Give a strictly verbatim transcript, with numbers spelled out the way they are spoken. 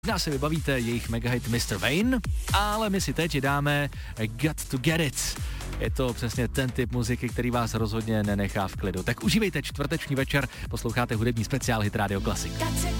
Nás si vybavíte jejich megahit mister Wayne, ale my si teď dáme Got to Get It. Je to přesně ten typ muziky, který vás rozhodně nenechá v klidu. Tak užívejte čtvrteční večer, posloucháte hudební speciál Hit Radio Classic.